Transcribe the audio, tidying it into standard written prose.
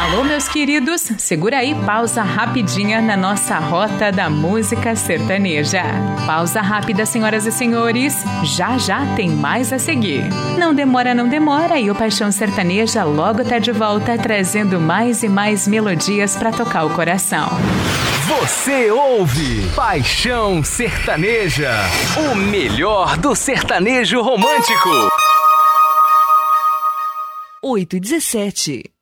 Alô, meus queridos, segura aí, pausa rapidinha na nossa rota da música sertaneja. Pausa rápida, senhoras e senhores, já já tem mais a seguir. Não demora, não demora, e o Paixão Sertaneja logo tá de volta, trazendo mais e mais melodias pra tocar o coração. Você ouve Paixão Sertaneja, o melhor do sertanejo romântico. 8h17.